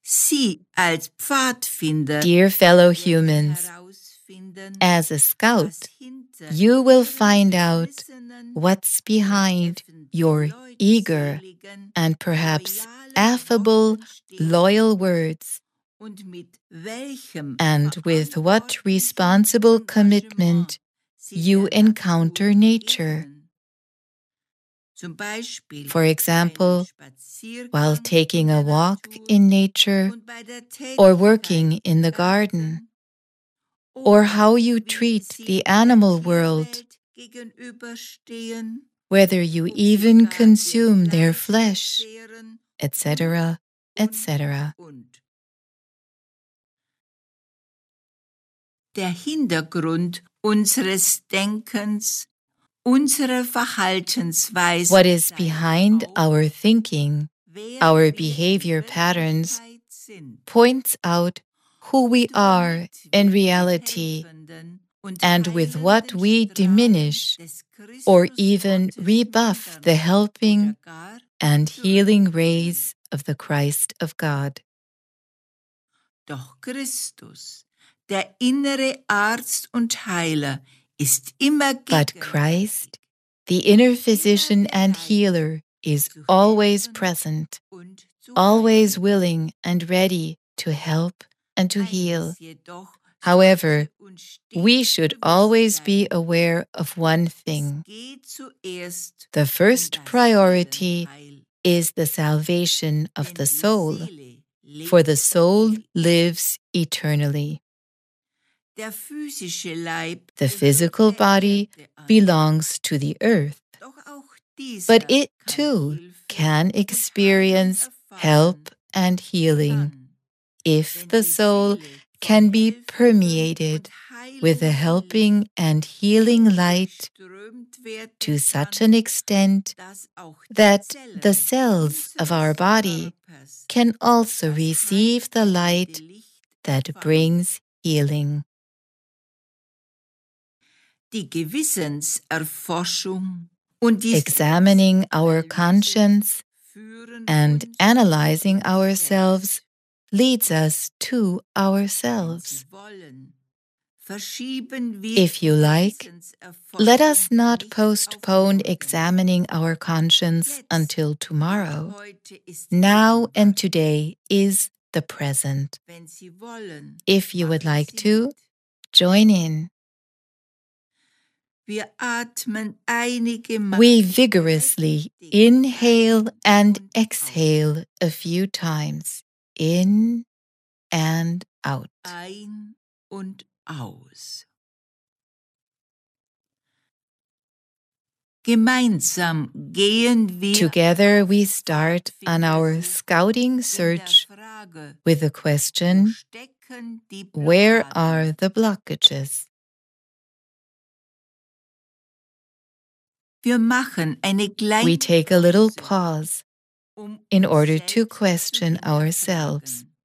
Sie als Pfadfinder Dear fellow humans, as a scout, you will find out what's behind your eager and perhaps affable, loyal words, and with what responsible commitment you encounter nature. For example, while taking a walk in nature or working in the garden, or how you treat the animal world, whether you even consume their flesh, etc., etc. Der Hintergrund unseres Denkens, unserer Verhaltensweise. What is behind our thinking, our behavior patterns, points out who we are in reality, and with what we diminish or even rebuff the helping and healing rays of the Christ of God. Doch Christus, der innere Arzt und Heiler, ist immer But Christ, the inner physician and healer, is always present, always willing and ready to help and to heal. However, we should always be aware of one thing. The first priority is the salvation of the soul, for the soul lives eternally. The physical body belongs to the earth, but it too can experience help and healing if the soul can be permeated with the helping and healing light to such an extent that the cells of our body can also receive the light that brings healing. Examining our conscience and analyzing ourselves leads us to ourselves. If you like, let us not postpone examining our conscience until tomorrow. Now and today is the present. If you would like to, join in. We vigorously inhale and exhale a few times, in and out. Ein und aus. Gemeinsam gehen wir. Together we start on our scouting search with the question, where are the blockages? We take a little pause in order to question ourselves.